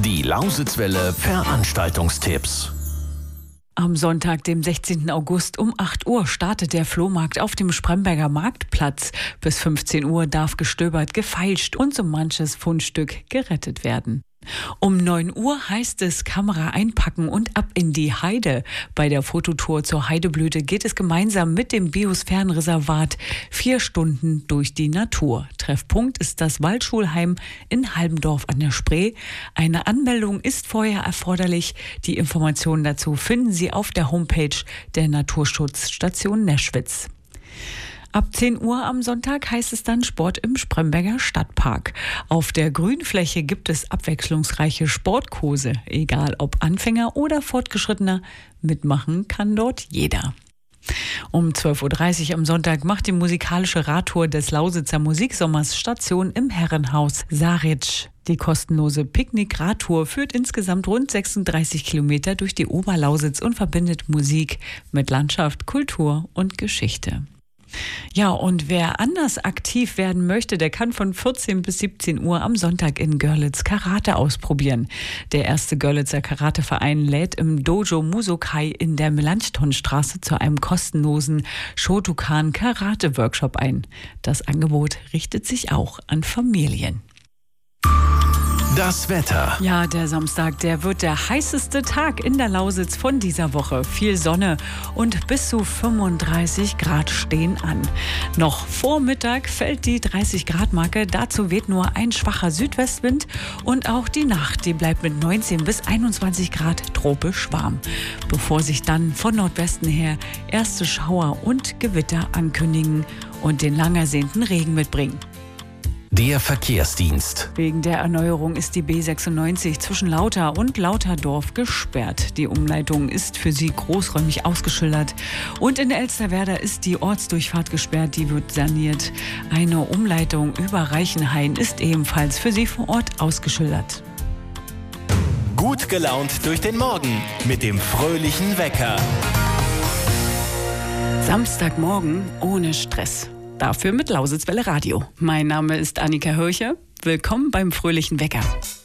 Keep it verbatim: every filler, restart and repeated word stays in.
Die Lausitzwelle Veranstaltungstipps. Am Sonntag, dem sechzehnten August um acht Uhr startet der Flohmarkt auf dem Spremberger Marktplatz. Bis fünfzehn Uhr darf gestöbert, gefeilscht und so manches Fundstück gerettet werden. Um neun Uhr heißt es Kamera einpacken und ab in die Heide. Bei der Fototour zur Heideblüte geht es gemeinsam mit dem Biosphärenreservat vier Stunden durch die Natur. Treffpunkt ist das Waldschulheim in Halbendorf an der Spree. Eine Anmeldung ist vorher erforderlich. Die Informationen dazu finden Sie auf der Homepage der Naturschutzstation Neschwitz. Ab zehn Uhr am Sonntag heißt es dann Sport im Spremberger Stadtpark. Auf der Grünfläche gibt es abwechslungsreiche Sportkurse. Egal ob Anfänger oder Fortgeschrittener, mitmachen kann dort jeder. Um zwölf Uhr dreißig am Sonntag macht die musikalische Radtour des Lausitzer Musiksommers Station im Herrenhaus Saritsch. Die kostenlose Picknick-Radtour führt insgesamt rund sechsunddreißig Kilometer durch die Oberlausitz und verbindet Musik mit Landschaft, Kultur und Geschichte. Ja, und wer anders aktiv werden möchte, der kann von vierzehn bis siebzehn Uhr am Sonntag in Görlitz Karate ausprobieren. Der erste Görlitzer Karateverein lädt im Dojo Musokai in der Melanchthonstraße zu einem kostenlosen Shotokan Karate Workshop ein. Das Angebot richtet sich auch an Familien. Das Wetter. Ja, der Samstag, der wird der heißeste Tag in der Lausitz von dieser Woche. Viel Sonne und bis zu fünfunddreißig Grad stehen an. Noch vor Mittag fällt die dreißig Grad Marke. Dazu weht nur ein schwacher Südwestwind und auch die Nacht, die bleibt mit neunzehn bis einundzwanzig Grad tropisch warm. Bevor sich dann von Nordwesten her erste Schauer und Gewitter ankündigen und den lang ersehnten Regen mitbringen. Der Verkehrsdienst. Wegen der Erneuerung ist die B sechsundneunzig zwischen Lauter und Lauterdorf gesperrt. Die Umleitung ist für Sie großräumig ausgeschildert. Und in Elsterwerda ist die Ortsdurchfahrt gesperrt, die wird saniert. Eine Umleitung über Reichenhain ist ebenfalls für Sie vor Ort ausgeschildert. Gut gelaunt durch den Morgen mit dem fröhlichen Wecker. Samstagmorgen ohne Stress. Dafür mit Lausitzwelle Radio. Mein Name ist Annika Hirche. Willkommen beim fröhlichen Wecker.